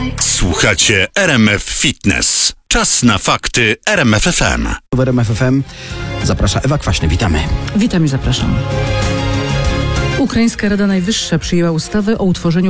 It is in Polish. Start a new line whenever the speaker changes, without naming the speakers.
Słuchacie RMF Fitness. Czas na fakty RMF FM.
W RMF FM zaprasza Ewa Kwaśny. Witamy.
Witam i zapraszam. Ukraińska Rada Najwyższa przyjęła ustawę o utworzeniu